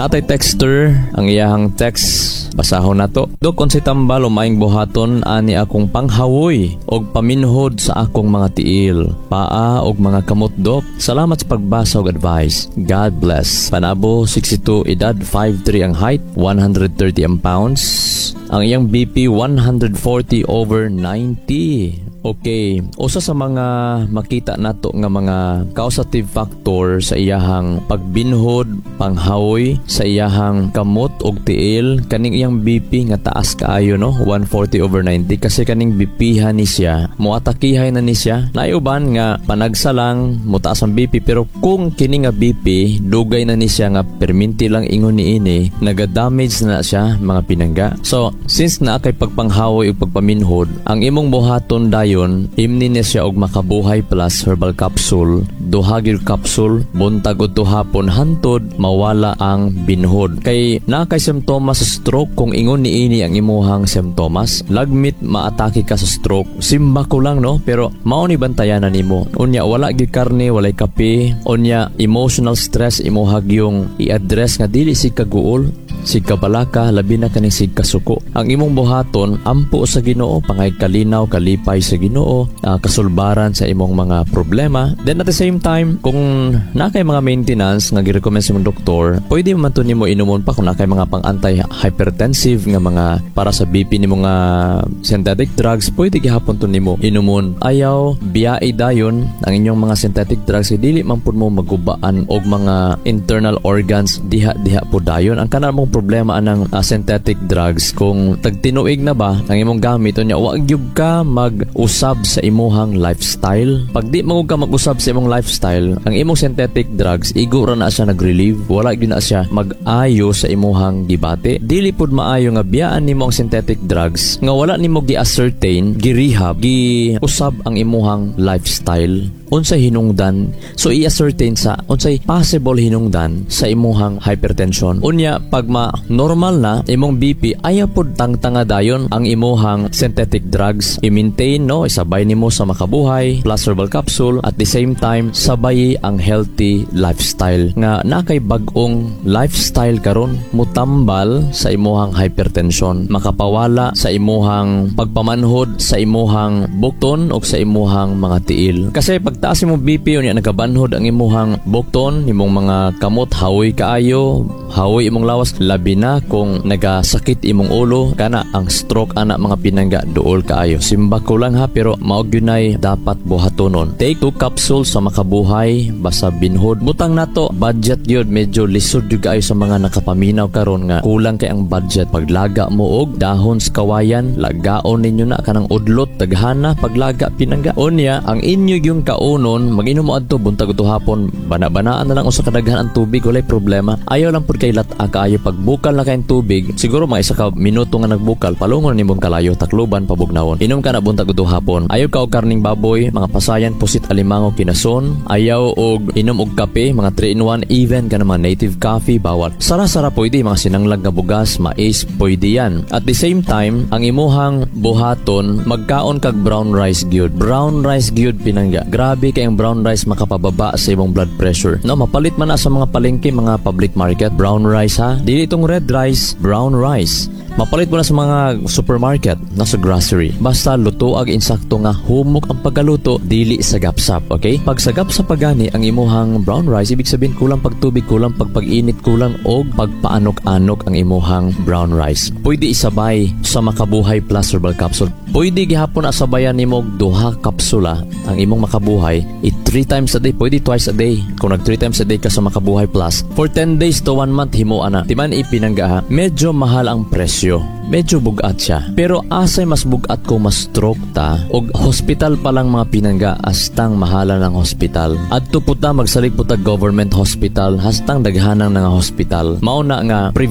Natay texter ang iyahang text. Basahon nato. Dok kon si tambal umayong buhaton ani akong panghawoy og paminhod sa akong mga tiil, paa og mga kamot dok. Salamat sa pagbasa og advice. God bless. Panabo 62 edad, 5'3 ang height, 130 ang pounds. Ang iyang BP 140/90. Okay, usa sa mga makita nato nga mga causative factor sa iyahang pagbinhod, panghawoy sa iyahang kamot og tiil, kaning iyang BP nga taas kaayo no, 140/90 kasi kaning BP ni siya, moatakihay na ni siya. Naiuban nga panagsalang motaas ang BP pero kung kini nga BP dugay na ni siya nga perminti lang ingon niini, naga-damage na siya mga pinangga. So, since naa kay pagpanghawoy ug pagpaminhod, ang imong buhaton dayon imni niya siya og Makabuhay Plus herbal capsule, duha gyud capsule buntag udto hapon hantod mawala ang binhod. Kay naa kay simptomas sa stroke, kung ingon niini ang imuhang simptomas, lagmit maatake ka sa stroke, simba ko lang no, pero mao ni bantayanan nimo. Unya wala gyud karne, walay kape, unya emotional stress imuhag yung i-address nga dili si kaguol, si kabalaka, labi na kaning si kasuko. Ang imong buhaton ampo sa Ginoo, pangay kalinaw, kalipay sa Ginoo, kasulbaran sa imong mga problema. Then at the same time, kung nakay mga maintenance nga gi-recommend sa imong doktor, pwede man to nimo inumon pa kung nakay mga pang-anti-hypertensive nga mga para sa BP nimo nga synthetic drugs, pwede gihapon to nimo inumon. Ayaw biyae dayon ang inyong mga synthetic drugs, dili man pud mo magubaan og mga internal organs diha po dayon. Ang kana mong problema anang synthetic drugs, kung tagtinuig na ba ang imong gamit unya, wag gyud ka mag-usab sa imuhang lifestyle. Pag di mo ka mag-usab sa imong lifestyle, ang imong synthetic drugs igo ra na siya nag-relieve, wala gyud na siya mag-ayo sa imuhang gibate. Dili pud maayo nga biyaan nimo ang synthetic drugs nga wala nimo gi-ascertain, gi-rehab, gi-usab ang imuhang lifestyle. Unsay hinungdan, so i-ascertain sa unsay possible hinungdan sa imuhang hypertension. Unya pag normal na imong BP, ayaw pod tangtanga dayon ang imuhang synthetic drugs. I-maintain no, isabay nimo sa Makabuhay Plus herbal capsule, at the same time sabay ang healthy lifestyle nga nakay bag-ong lifestyle karon, mutambal sa imuhang hypertension, makapawala sa imuhang pagpamanhod sa imuhang bukton o sa imuhang mga tiil. Kasi pag taas imong BP unya nagabanhod ang imuhang bukton, imong mga kamot hawoy kaayo, hawoy imong lawas, labi na kung nagasakit imong ulo, kana ang stroke ana mga pinangga duol kaayo. Simba ko lang ha, pero maog yunay dapat buhatonon. Take 2 capsules sa Makabuhay basa binhod. Butang nato budget yun, medyo lisod yun kaayo sa mga nakapaminaw karon nga kulang kay ang budget. Paglaga mo og dahon sa kawayan, lagaon ninyo na kanang udlot taghana paglaga pinangga. Unya ang inyo yung kaunon, mag-inom mo adto buntag udto hapon, bana-banaan na lang usa kadaghan ang tubig, walay problema. Ayaw lang pud kay lat-a kaayo pagbukal na kayong tubig, siguro mga isa ka minuto nga nagbukal, palungon nimong kalayo, takluban, pabugnawon. Inom ka na buntag udto hapon. Ayaw ka og karning baboy, mga pasayan, pusit, alimango, kinason. Ayaw og inom og kape, mga 3-in-1, even ka naman native coffee, bawal. Sara-sara pwede, mga sinanglag nga bugas, mais, pwede yan. At the same time, ang imuhang buhaton, magkaon kag brown rice gyud. Brown rice gyud pinangga. Grabe kay ang brown rice makapababa sa imong blood pressure. No, mapalit man na sa mga palengke, mga public market, brown rice ha. Dili itong red rice, brown rice. Mapalit mo na sa mga supermarket, nasa grocery. Basta lutoag insakto nga humok ang pagkaluto, dili sagapsap, okay? Pag sagapsap pagani ang imuhang brown rice, ibig sabihin kulang pagtubig, kulang pagpag-init, kulang og pagpaanok-anok ang imuhang brown rice. Pwede isabay sa Makabuhay Plus herbal capsule. Pwede gihapon asabayan nimo og 2 kapsula ang imong Makabuhay. 3 times a day, pwede twice a day. Kung nag 3 times a day ka sa Makabuhay Plus, for 10 days to 1 month himo ana. Timan ipinangga ha. Medyo mahal ang presyo. Medyo bugat siya. Pero asay mas bugat ko mas stroke ta og hospital pa lang mga pinangga, astang mahala ng hospital. Adto puta magsalig puta government hospital, hastang daghanang nga hospital. Mao na nga